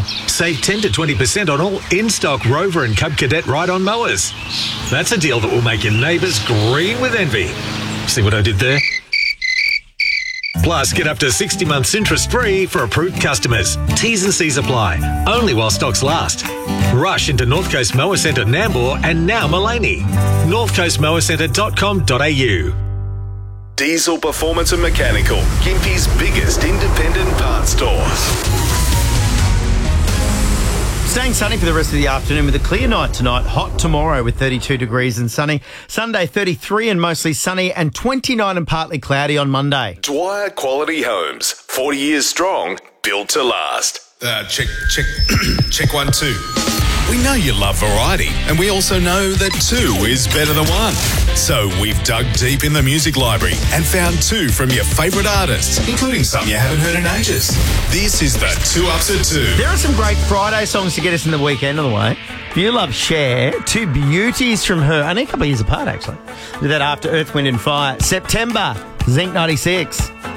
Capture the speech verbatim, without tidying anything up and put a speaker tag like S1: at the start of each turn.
S1: Save ten to twenty percent on all in-stock Rover and Cub Cadet ride-on mowers. That's a deal that will make your neighbours green with envy. See what I did there? Plus, get up to sixty months interest-free for approved customers. T's and C's apply. Only while stocks last. Rush into North Coast Mower Centre Nambour and now Mullaney. north coast mower centre dot com dot a u.
S2: Diesel Performance and Mechanical, Gympie's biggest independent parts store.
S3: Staying sunny for the rest of the afternoon with a clear night tonight. Hot tomorrow with thirty-two degrees and sunny. Sunday thirty-three and mostly sunny, and twenty-nine and partly cloudy on Monday.
S2: Dwyer Quality Homes, forty years strong, built to last.
S4: Uh, check, check, check one, two. We know you love variety, and we also know that two is better than one. So we've dug deep in the music library and found two from your favourite artists, including some you haven't heard in ages. This is the Two Ups at Two.
S3: There are some great Friday songs to get us in the weekend on the way. If you love Cher, two beauties from her, only a couple of years apart actually, with that After Earth, Wind and Fire. September, Zinc ninety-six.